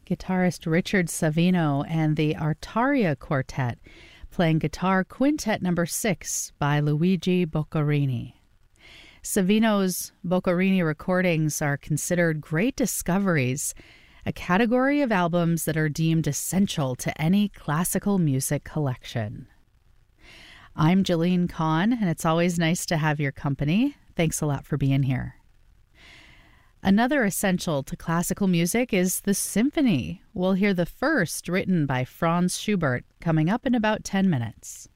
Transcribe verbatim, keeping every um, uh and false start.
guitarist Richard Savino and the Artaria Quartet, playing Guitar Quintet number six by Luigi Boccherini. Savino's Boccherini recordings are considered great discoveries, a category of albums that are deemed essential to any classical music collection. I'm Jillian Kahn, and it's always nice to have your company. Thanks a lot for being here. Another essential to classical music is the symphony. We'll hear the first, written by Franz Schubert, coming up in about ten minutes.